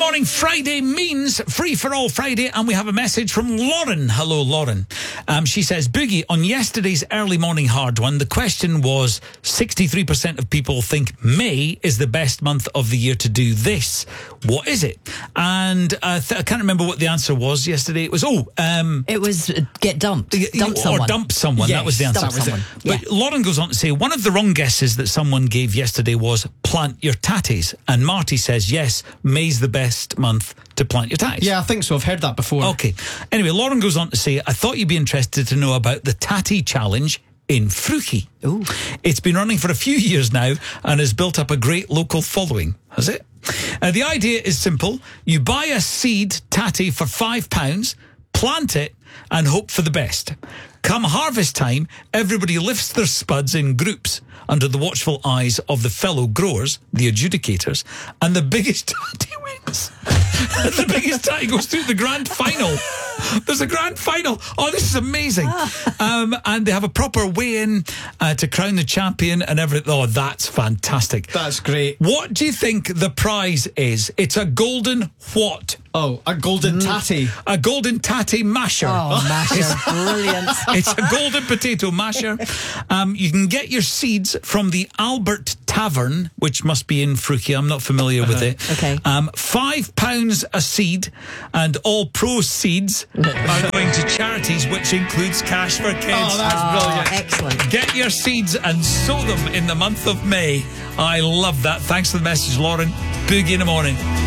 morning. Friday means free for all Friday, and we have a message from Lauren. Hello, Lauren. She says, Boogie, on yesterday's early morning hard one, the question was 63% of people think May is the best month of the year to do this. What is it? And I can't remember what the answer was yesterday. It was, it was get dumped. Dump someone. Or dump someone. Yes, that was the answer. dump someone. But Lauren goes on to say, one of the wrong guesses that someone gave yesterday was plant your tatties. And Marty says, yes, May's the best month to plant your tatties. Yeah, I think so. I've heard that before. Okay. Anyway, Lauren goes on to say, I thought you'd be interested to know about the Tatty Challenge in Fruki. Ooh. It's been running for a few years now and has built up a great local following. Has it? The idea is simple. You buy a seed tatty for £5, plant it and hope for the best. Come harvest time, everybody lifts their spuds in groups under the watchful eyes of the fellow growers, the adjudicators, and the biggest tatty wins. The biggest tatty goes through the grand final. There's a grand final. Oh, this is amazing. And they have a proper weigh-in to crown the champion and everything. Oh, that's fantastic. That's great. What do you think the prize is? It's a golden what? Oh, a golden tatty. A golden tatty masher. Oh, masher. Brilliant. It's a golden potato masher. You can get your seeds from the Albert Tavern, which must be in Fruki. I'm not familiar with it. Okay. £5 a seed, and all proceeds are going to charities, which includes Cash for Kids. Oh, that's brilliant. Excellent. Get your seeds and sow them in the month of May. I love that. Thanks for the message, Lauren. Boogie in the morning.